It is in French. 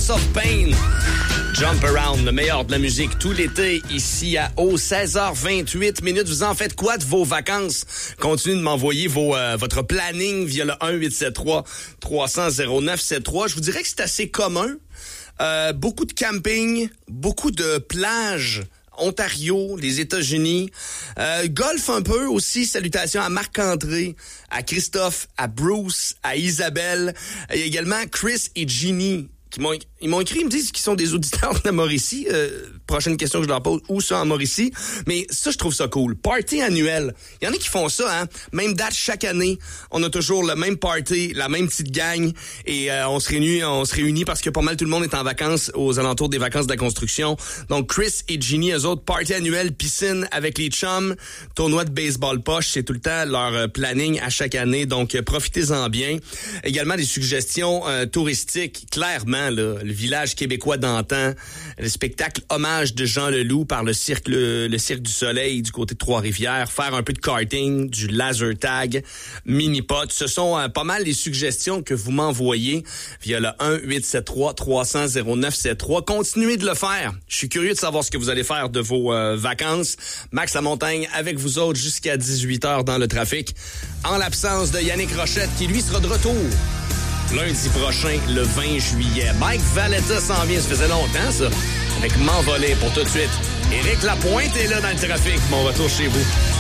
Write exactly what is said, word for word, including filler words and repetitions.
House of Pain. Jump Around, le meilleur de la musique tout l'été, ici à O, seize heures vingt-huit minutes. Vous en faites quoi de vos vacances? Continuez de m'envoyer vos, euh, votre planning via le un huit sept trois trois cents zéro neuf sept trois. Je vous dirais que c'est assez commun. Euh, beaucoup de camping, beaucoup de plages. Ontario, les États-Unis. Euh, golf un peu aussi. Salutations à Marc-André, à Christophe, à Bruce, à Isabelle. Et également Chris et Ginny. Qui m'ont, ils m'ont écrit, ils me disent qu'ils sont des auditeurs de Mauricie. Euh, prochaine question que je leur pose, où ça en Mauricie? Mais ça, je trouve ça cool. Party annuel. Il y en a qui font ça, hein. Même date chaque année. On a toujours le même party, la même petite gang. Et euh, on se réunit, on se réunit parce que pas mal tout le monde est en vacances aux alentours des vacances de la construction. Donc, Chris et Ginny, eux autres, party annuel, piscine avec les chums, tournoi de baseball poche. C'est tout le temps leur planning à chaque année. Donc, euh, profitez-en bien. Également, des suggestions euh, touristiques. Clairement, là, le village québécois d'antan, le spectacle hommage de Jean Leloup par le cirque le, le cirque du Soleil du côté de Trois-Rivières, faire un peu de karting, du laser tag, mini-pot. Ce sont euh, pas mal les suggestions que vous m'envoyez via le un huit sept trois trois cents zéro neuf sept trois. Continuez de le faire. Je suis curieux de savoir ce que vous allez faire de vos euh, vacances. Max Lamontagne avec vous autres jusqu'à dix-huit heures dans le trafic. En l'absence de Yannick Rochette qui lui sera de retour lundi prochain, le vingt juillet. Mike Valletta s'en vient, ça faisait longtemps, ça. Avec M'envoler pour tout de suite. Éric Lapointe est là dans le trafic. Mon retour chez vous.